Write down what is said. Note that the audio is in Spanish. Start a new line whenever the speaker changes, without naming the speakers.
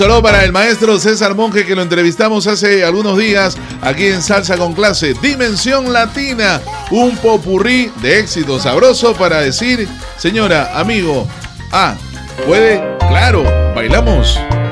Solo para el maestro César Monge, que lo entrevistamos hace algunos días aquí en Salsa con Clase. Dimensión Latina, un popurrí de éxito sabroso para decir, señora, amigo, puede, claro, bailamos.